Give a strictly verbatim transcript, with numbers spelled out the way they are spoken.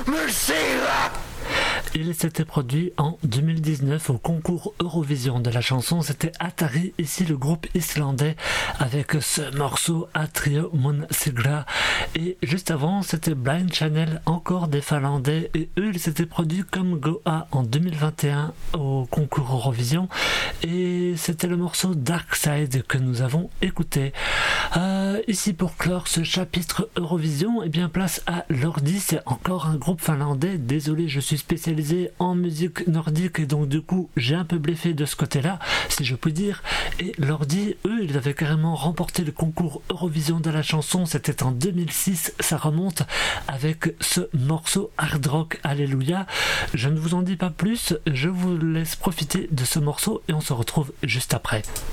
Il s'était produit en deux mille dix-neuf au concours Eurovision de la chanson. C'était Atari, ici le groupe islandais, avec ce morceau Atrio Mun Sigla. Et juste avant, c'était Blind Channel, encore des Finlandais. Et eux, ils s'étaient produits comme Goa en deux mille vingt et un au concours Eurovision. Et c'était le morceau Dark Side que nous avons écouté. Euh, ici pour clore ce chapitre Eurovision, et eh bien place à Lordi. C'est encore un groupe finlandais. Désolé, je suis spécialisé en musique nordique et donc du coup j'ai un peu bluffé de ce côté-là, si je puis dire. Et Lordi, eux, ils avaient carrément remporté le concours Eurovision de la chanson. C'était en deux mille six. Ça remonte avec ce morceau Hard Rock Alléluia. Je ne vous en dis pas plus. Je vous laisse profiter de ce morceau et on se retrouve juste après.